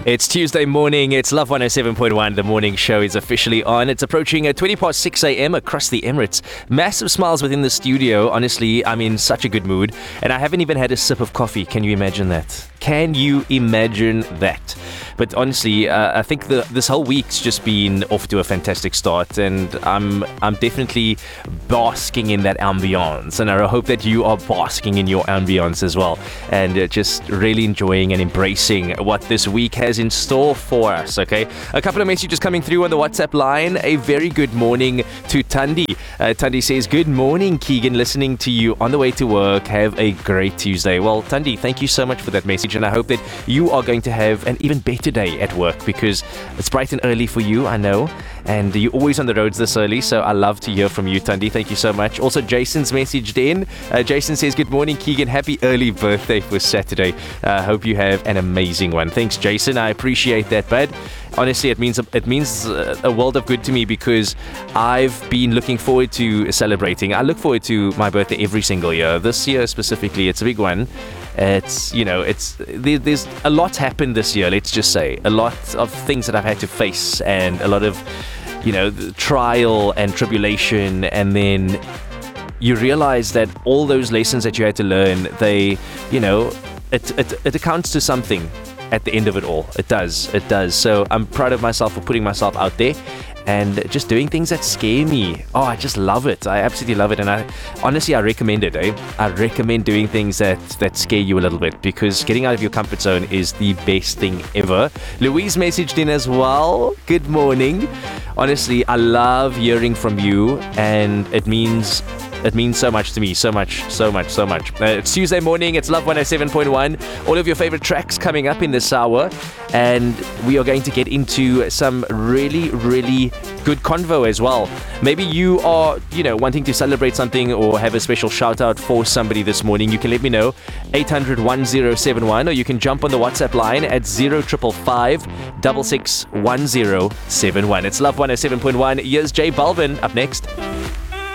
It's Tuesday morning. It's Love 107.1. The morning show is officially on. It's approaching at 20 past 6 a.m. across the Emirates. Massive smiles within the studio. Honestly, I'm in such a good mood. And I haven't even had a sip of coffee. Can you imagine that? Can you imagine that? But honestly, I think this whole week's just been off to a fantastic start, and I'm definitely basking in that ambience, and I hope that you are basking in your ambience as well, and just really enjoying and embracing what this week has in store for us. Okay, a couple of messages coming through on the WhatsApp line. A very good morning to Thandi. Thandi says, "Good morning, Keegan. Listening to you on the way to work. Have a great Tuesday." Well, Thandi, thank you so much for that message, and I hope that you are going to have an even better day at work, because it's bright and early for you, I know, and you're always on the roads this early, so I love to hear from you, Thandi. Thank you so much. Also, Jason's messaged in. Jason says, "Good morning, Keegan. Happy early birthday for Saturday. Hope you have an amazing one." Thanks, Jason. I appreciate that, bud. Honestly, it means a world of good to me, because I've been looking forward to celebrating. I look forward to my birthday every single year. This year specifically, it's a big one. There's a lot happened this year, let's just say. A lot of things that I've had to face, and a lot of, the trial and tribulation, and then you realize that all those lessons that you had to learn, it accounts to something at the end of it all. It does. So I'm proud of myself for putting myself out there and just doing things that scare me. Oh, I just love it. I absolutely love it. And I recommend it. I recommend doing things that scare you a little bit, because getting out of your comfort zone is the best thing ever. Louise messaged in as well. Good morning. Honestly, I love hearing from you, and it means so much to me. So much. It's Tuesday morning. It's Love 107.1. All of your favorite tracks coming up in this hour. And we are going to get into some really, really good convo as well. Maybe you are, wanting to celebrate something or have a special shout out for somebody this morning. You can let me know. 800-1071, or you can jump on the WhatsApp line at 0555 661071. It's Love 107.1. Here's J Balvin up next.